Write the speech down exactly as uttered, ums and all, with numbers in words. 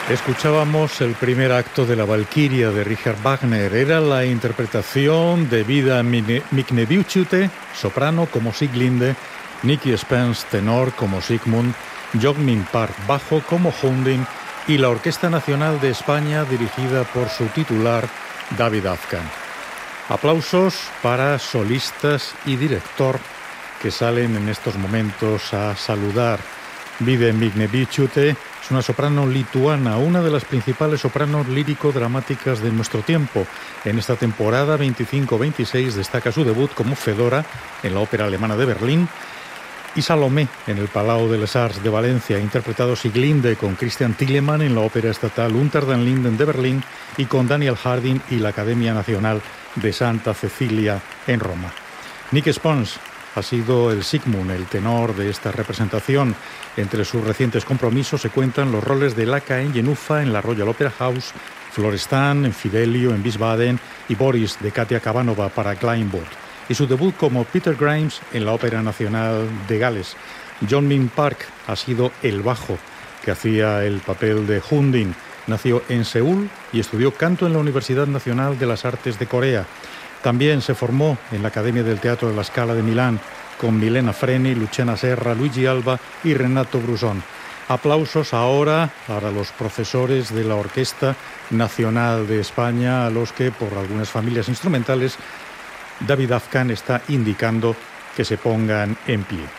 Escuchábamos el primer acto de la Valquiria de Richard Wagner. Era la interpretación de Vida Miknevičiūtė, soprano, como Sieglinde, Nicky Spence, tenor, como Sigmund, Jong-min Park, bajo, como Hunding, y la Orquesta Nacional de España, dirigida por su titular, David Afkan. Aplausos para solistas y director que salen en estos momentos a saludar. Vida Miknevičiūtė es una soprano lituana, una de las principales sopranos lírico-dramáticas de nuestro tiempo. En esta temporada veinticinco veintiséis destaca su debut como Fedora en la Ópera Alemana de Berlín y Salomé en el Palau de les Arts de Valencia. Ha interpretado Sieglinde con Christian Thielemann en la Ópera Estatal Unter den Linden de Berlín y con Daniel Harding y la Academia Nacional de Santa Cecilia en Roma. Nick Spence ha sido el Sigmund, el tenor de esta representación. Entre sus recientes compromisos se cuentan los roles de Laka en Jenufa en la Royal Opera House, Florestan en Fidelio en Wiesbaden y Boris de Katia Kavanova para Kleinburg, y su debut como Peter Grimes en la Ópera Nacional de Gales. Jong-min Park ha sido el bajo que hacía el papel de Hunding. Nació en Seúl y estudió canto en la Universidad Nacional de las Artes de Corea. También se formó en la Academia del Teatro de la Scala de Milán con Milena Freni, Luciana Serra, Luigi Alba y Renato Brusón. Aplausos ahora para los profesores de la Orquesta Nacional de España, a los que, por algunas familias instrumentales, David Afkan está indicando que se pongan en pie.